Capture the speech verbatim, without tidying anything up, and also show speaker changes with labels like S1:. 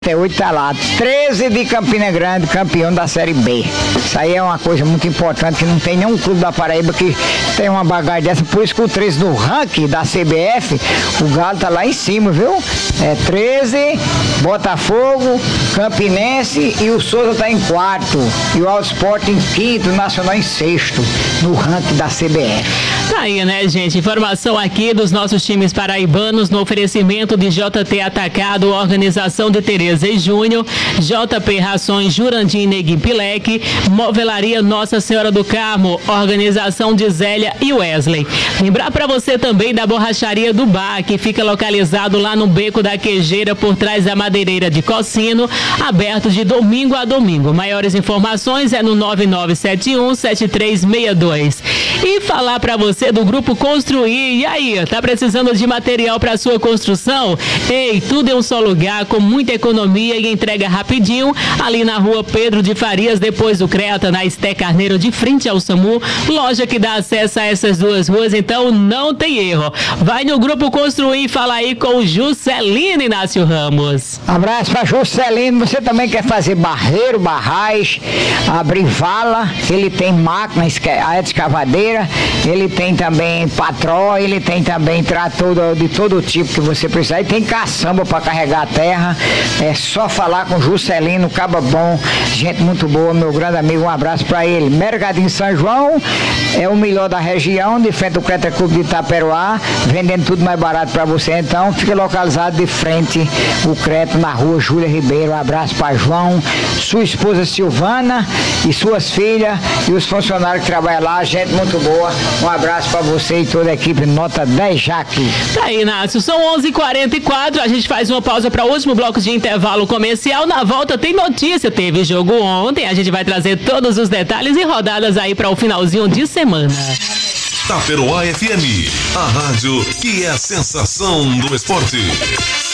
S1: Até hoje tá lá, treze de Campina Grande, campeão da Série B. Isso aí é uma coisa muito importante, que não tem nenhum clube da Paraíba que tem uma bagagem dessa. Por isso que o treze do ranking da C B F, o Galo tá lá em cima, viu? É treze, Botafogo, Campinense e o Souza tá em quarto. E o Alto Sport em quinto, o Nacional em sexto, no ranking da C B F.
S2: Tá aí, né, gente? Informação aqui dos nossos times paraibanos no oferecimento de J T Atacado, organização de Tereza e Júnior, J P Rações Jurandim Negui Pilec, Movelaria Nossa Senhora do Carmo, organização de Zélia e Wesley. Lembrar para você também da Borracharia do Bar, que fica localizado lá no Beco da Quejeira, por trás da Madeireira de Cocino, aberto de domingo a domingo. Maiores informações é no nove nove sete um sete três seis dois. E falar para você do Grupo Construir. E aí, tá precisando de material para sua construção? Ei, tudo em um só lugar, com muita economia e entrega rapidinho, ali na rua Pedro de Farias, depois do Creta, na Esté Carneiro, de frente ao SAMU, loja que dá acesso a essas duas ruas, então não tem erro. Vai no Grupo Construir e fala aí com o Juscelino Inácio Ramos.
S1: Abraço para Juscelino. Você também quer fazer barreiro, barrais, abrir vala, ele tem máquina, a escavadeira, ele tem também patró, ele tem também trator de todo tipo que você precisar, e tem caçamba para carregar a terra. É só falar com o Juscelino, caba bom, gente muito boa, meu grande amigo, um abraço para ele. Mercadinho São João é o melhor da região, de frente ao Creta Clube de Itaperuá, vendendo tudo mais barato para você, então fica localizado de frente o Creta, na rua Júlia Ribeiro. Um abraço para João, sua esposa Silvana e suas filhas e os funcionários que trabalham lá, gente muito boa. Um abraço para você e toda a equipe Nota dez Jaque.
S2: Tá aí, Inácio, são onze e quarenta e quatro, a gente faz uma pausa para o último bloco de intervalo comercial. Na volta tem notícia, teve jogo ontem, a gente vai trazer todos os detalhes e rodadas aí para o finalzinho de semana.
S3: Itaperuá F M, a rádio que é a sensação do esporte.